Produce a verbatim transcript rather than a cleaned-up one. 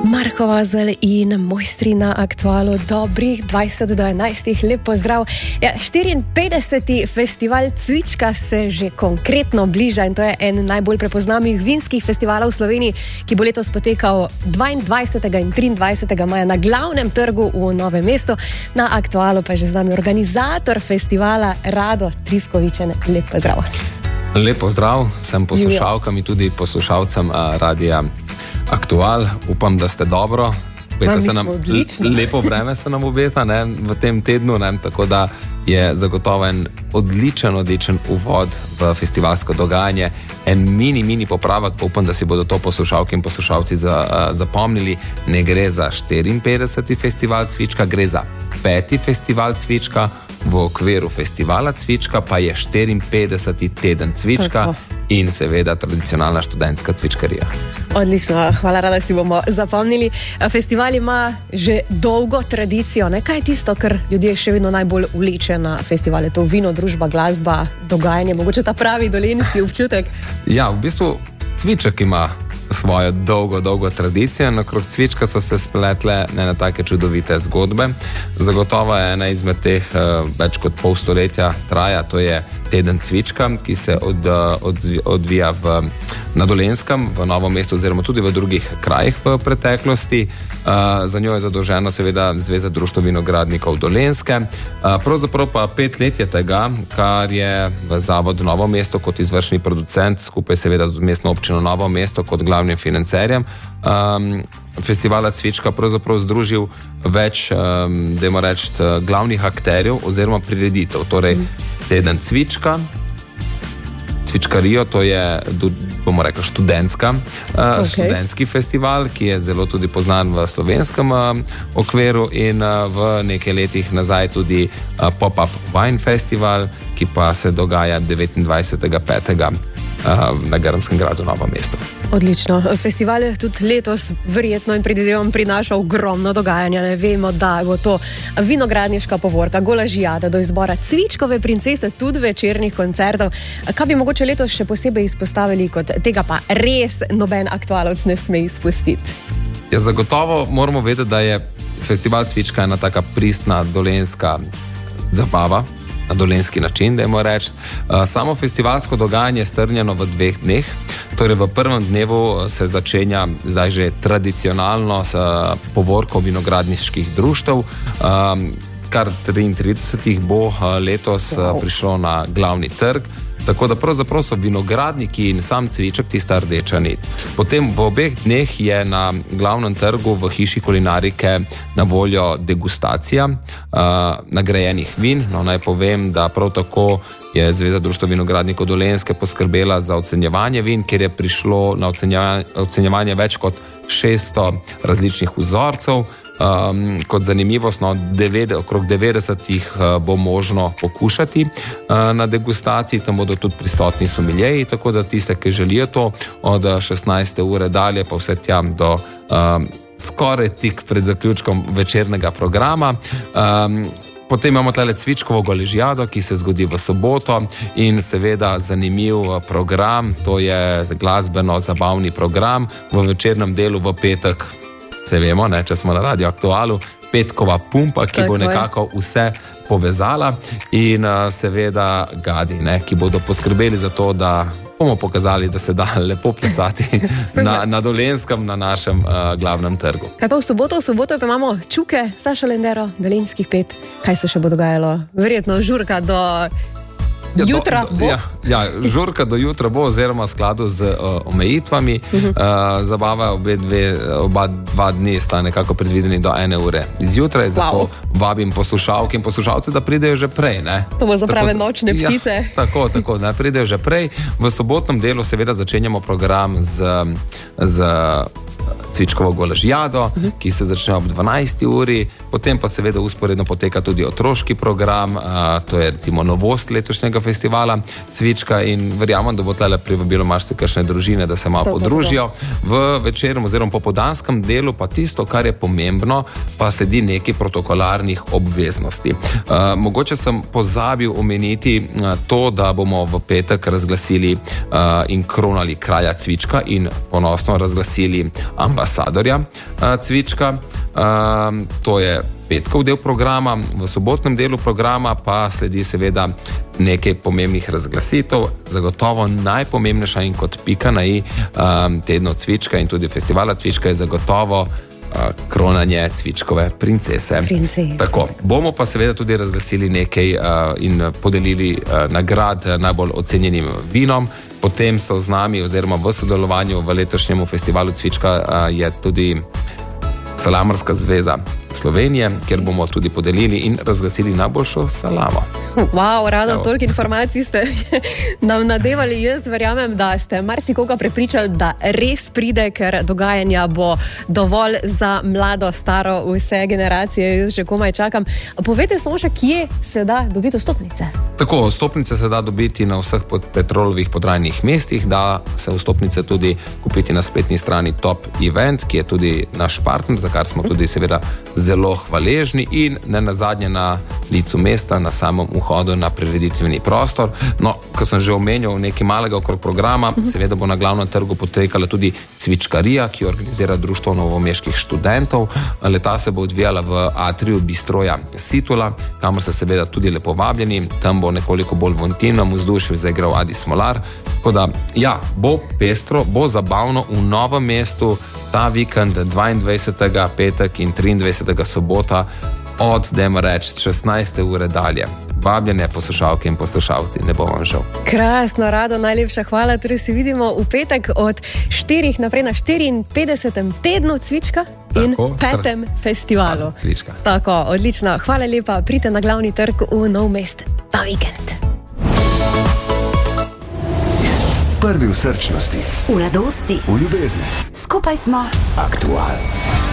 Marko Vazelj in mojstri na Aktualu, dobrih dvajset do enajstih, lep pozdrav. Ja, štiriinpetdeseti festival Cvička se že konkretno bliža in to je en najbolj prepoznavnih vinskih festivalov v Sloveniji, ki bo letos potekal dvaindvajsetega in triindvajsetega maja na glavnem trgu v Novem mestu. Na Aktualu pa je že z nami organizator festivala Rado Trifkovičen. Lep pozdrav. Lep pozdrav vsem poslušalkam in tudi poslušalcem uh, Radia Aktual. Upam, da ste dobro. Ma, se nam, lepo vreme se nam obeta ne, v tem tednu, ne, tako da je zagotovo en odličen, odličen uvod v festivalsko dogajanje. En mini, mini popravek, upam, da si bodo to poslušalke in poslušalci za, uh, zapomnili. Ne gre za štiriinpetdeseti festival Cvička, gre za peti festival Cvička. V okviru festivala Cvička pa je štiriinpetdeseti teden Cvička. Tako. In seveda tradicionalna študentska cvičkarija. Odlično, hvala, rada si bomo zapomnili. Festival ima že dolgo tradicijo. Ne? Kaj je tisto, kar ljudje še vedno najbolj vleče na festivale? To vino, družba, glasba, dogajanje, mogoče ta pravi dolenjski občutek? Ja, v bistvu Cviček ima svojo dolgo, dolgo tradicijo. Nakrog Cvička so se spletle ene take čudovite zgodbe. Zagotovo je ena izmed teh uh, več kot pol stoletja traja, to je teden Cvička, ki se od, od, odvija v, na Dolenjskem, v Novem mestu oziroma tudi v drugih krajih v preteklosti. Uh, za njo je zadolžena seveda Zveza društev vinogradnikov Dolenjske. Uh, pravzaprav pa pet let je tega, kar je v Zavodu Novo mesto kot izvršni producent, skupaj seveda z mestno občino Novo mesto kot glavnim financerjem um, festivala Cvička pravzaprav združil več, um, dajmo reči, glavnih akterjev oziroma prireditev. Torej, teden Cvička, Cvičkarijo, to je, bomo rekli, študentska, uh, okay. študentski festival, ki je zelo tudi poznan v slovenskem uh, okviru in uh, v nekaj letih nazaj tudi uh, Pop-up Wine Festival, ki pa se dogaja devetindvajsetega petega na Grmskem gradu Novo mesto. Odlično. Festival je tudi letos verjetno in predvidevam prinaša ogromno dogajanja. Ne vemo, da bo to vinogradniška povorka, golažijada do izbora Cvičkove princese, tudi večernih koncertov. Kaj bi mogoče letos še posebej izpostavili, kot tega pa res noben aktualovc ne sme izpustiti? Ja, zagotovo moramo vedeti, da je festival Cvička ena taka pristna dolenjska zabava, na dolenjski način, dajmo reči. Samo festivalsko dogajanje je strnjeno v dveh dneh. Torej v prvem dnevu se začenja zdaj že tradicionalno s povorko vinogradniških društev. Kar triintrideset jih bo letos wow. prišlo na glavni trg. Tako da pravzaprav so vinogradniki in sam Cviček tista rdeča nit. Potem v obeh dneh je na glavnem trgu v hiši kulinarike na voljo degustacija uh, nagrajenih vin. No, naj povem, da prav tako je Zveza društev vinogradnikov Dolenjske poskrbela za ocenjevanje vin, kjer je prišlo na ocenjevanje, ocenjevanje več kot šeststo različnih vzorcev. Um, kot zanimivost, no, deved, okrog devetdeset jih uh, bo možno pokušati uh, na degustaciji, tam bodo tudi prisotni someljeji, tako da tiste, ki želijo to, od šestnajste ure dalje pa vse tja do um, skoraj tik pred zaključkom večernega programa. Um, Potem imamo tale Cvičkovo golažijado, ki se zgodi v soboto in seveda zanimiv program, to je glasbeno-zabavni program v večernem delu v petek. Se vemo, ne, če smo na Radio Aktualu, petkova pumpa, ki bo nekako vse povezala in uh, seveda gadi, ne, ki bodo poskrbeli za to, da bomo pokazali, da se da lepo plesati na, na Dolenjskem, na našem uh, glavnem trgu. Kaj pa v soboto? V soboto pa imamo Čuke, Sašo Lendero, Dolenjskih pet. Kaj se še bo dogajalo? Verjetno žurka do... Ja, jutra do, bo? Ja, ja, žurka do jutra bo oziroma v skladu z uh, omejitvami. Uh-huh. Uh, zabava obe dve, oba dva dni sta nekako predvideni do ene ure izjutraj, zato wow. vabim poslušalke in poslušalce, da pridejo že prej. Ne? To bo za prave nočne ptice. Ja, tako, tako, da pridejo že prej. V sobotnem delu seveda začenjamo program z, z Cvičkovo golažijado, uh-huh. ki se začne ob dvanajsti uri, potem pa seveda usporedno poteka tudi otroški program, uh, to je recimo novost letošnjega festivala Cvička in verjamem, da bo tale privabilo marsikakšne družine, da se malo to, podružijo. To, to. V večernem oziroma popoldanskem delu pa tisto, kar je pomembno, pa sledi nekaj protokolarnih obveznosti. Uh, mogoče sem pozabil omeniti uh, to, da bomo v petek razglasili uh, in kronali kralja Cvička in ponosno razglasili ambasadorja uh, Cvička. Uh, to je petkov del programa, v sobotnem delu programa pa sledi seveda nekaj pomembnih razglasitev. Zagotovo najpomembnejša in kot pika na i um, tednov Cvička in tudi festivala Cvička je zagotovo uh, kronanje Cvičkove princese. Princese. Tako, bomo pa seveda tudi razglasili nekaj uh, in podelili uh, nagrad najbolj ocenjenim vinom. Potem so z nami oziroma v sodelovanju v letošnjem festivalu Cvička uh, je tudi Salamarska zveza Slovenije, kjer bomo tudi podelili in razglasili najboljšo salamo. Wow, Rado, toliko informacij ste nam nadevali. Jaz verjamem, da ste marsikoga prepričali, da res pride, ker dogajanja bo dovolj za mlado, staro, vse generacije. Jaz že komaj čakam. Povejte samo še, kje se da dobiti vstopnice? Tako, vstopnice se da dobiti na vseh pod Petrolovih podrajnih mestih, da se vstopnice tudi kupiti na spletni strani Top Event, ki je tudi naš partner, za kar smo tudi seveda zelo hvaležni in ne nazadnje na licu mesta, na samem vhodu na prireditveni prostor. No, ko sem že omenjal nekaj malega okrog programa, uh-huh. seveda bo na glavnem trgu potekala tudi Cvičkarija, ki organizira Društvo novomeških študentov. Leta se bo odvijala v atriju Bistroja Situla, kamor se seveda tudi lepo vabljeni. Tam bo nekoliko bolj v intimnem vzdušju zaigral Adi Smolar. Tako da, ja, bo pestro, bo zabavno v Novem mestu ta vikend dvaindvajsetega petek in triindvajsetega sobota od, dajmo reči, šestnajste ure dalje. Vabljene poslušalke in poslušalci, ne bo vam žal. Krasno, Rado, najlepša hvala. Torej se vidimo v petek od štirih naprej na štiriinpetdesetem tednu Cvička in Tako, petem tr... festivalu. Cvička. Tako, odlično. Hvala lepa. Pridite na glavni trg v Nov Mest ta vikend. Prvi v srčnosti, v radosti, v ljubezni. Skupaj smo Aktual.